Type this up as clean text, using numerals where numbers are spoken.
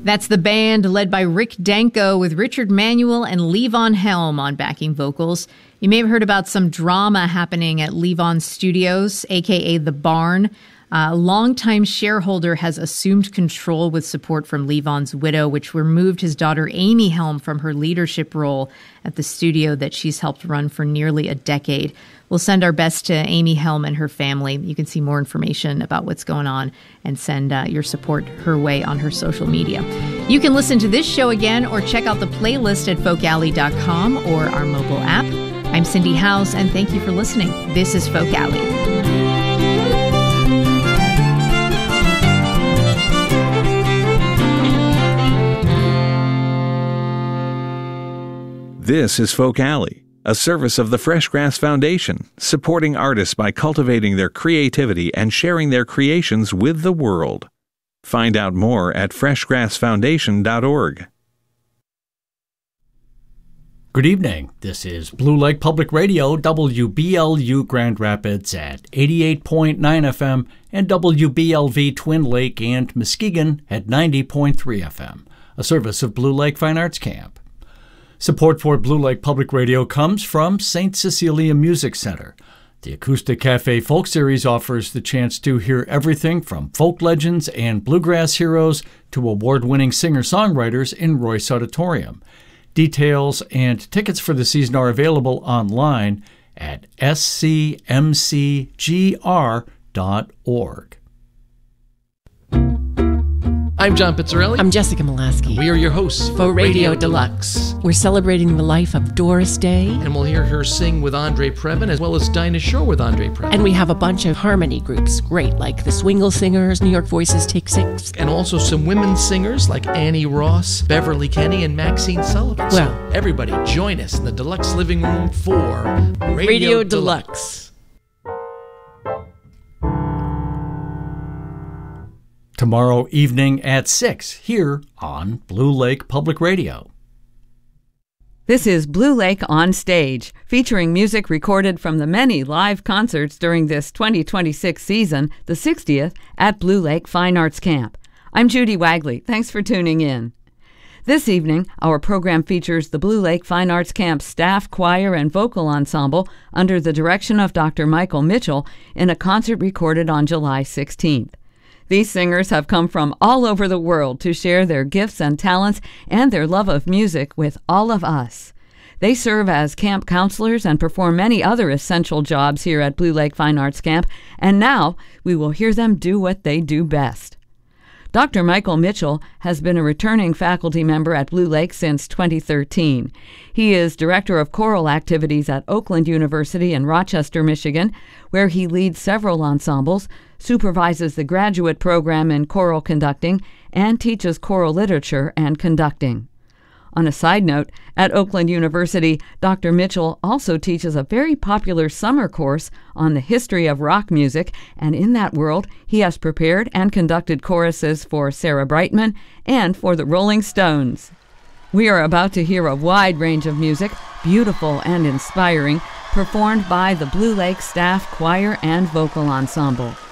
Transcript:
That's the band led by Rick Danko with Richard Manuel and Levon Helm on backing vocals. You may have heard about some drama happening at Levon Studios, a.k.a. The Barn. A longtime shareholder has assumed control with support from Levon's widow, which removed his daughter Amy Helm from her leadership role at the studio that she's helped run for nearly a decade. We'll send our best to Amy Helm and her family. You can see more information about what's going on and send your support her way on her social media. You can listen to this show again or check out the playlist at folkalley.com or our mobile app. I'm Cindy House, and thank you for listening. This is Folk Alley. This is Folk Alley, a service of the Fresh Grass Foundation, supporting artists by cultivating their creativity and sharing their creations with the world. Find out more at freshgrassfoundation.org. Good evening. This is Blue Lake Public Radio, WBLU Grand Rapids at 88.9 FM and WBLV Twin Lake and Muskegon at 90.3 FM, a service of Blue Lake Fine Arts Camp. Support for Blue Lake Public Radio comes from St. Cecilia Music Center. The Acoustic Cafe Folk Series offers the chance to hear everything from folk legends and bluegrass heroes to award-winning singer-songwriters in Royce Auditorium. Details and tickets for the season are available online at scmcgr.org. I'm John Pizzarelli. I'm Jessica Molaski. We are your hosts for Radio Deluxe. We're celebrating the life of Doris Day. And we'll hear her sing with Andre Previn as well as Dinah Shore with Andre Previn. And we have a bunch of harmony groups, great, like the Swingle Singers, New York Voices Take Six. And also some women singers like Annie Ross, Beverly Kenny, and Maxine Sullivan. Well, so everybody join us in the Deluxe Living Room for Radio Deluxe. Tomorrow evening at 6 here on Blue Lake Public Radio. This is Blue Lake on Stage, featuring music recorded from the many live concerts during this 2026 season, the 60th, at Blue Lake Fine Arts Camp. I'm Judy Wagley. Thanks for tuning in. This evening, our program features the Blue Lake Fine Arts Camp staff choir and vocal ensemble under the direction of Dr. Michael Mitchell in a concert recorded on July 16th. These singers have come from all over the world to share their gifts and talents and their love of music with all of us. They serve as camp counselors and perform many other essential jobs here at Blue Lake Fine Arts Camp, and now we will hear them do what they do best. Dr. Michael Mitchell has been a returning faculty member at Blue Lake since 2013. He is Director of Choral Activities at Oakland University in Rochester, Michigan, where he leads several ensembles, supervises the graduate program in choral conducting, and teaches choral literature and conducting. On a side note, at Oakland University, Dr. Mitchell also teaches a very popular summer course on the history of rock music, and in that world, he has prepared and conducted choruses for Sarah Brightman and for the Rolling Stones. We are about to hear a wide range of music, beautiful and inspiring, performed by the Blue Lake Staff Choir and Vocal Ensemble.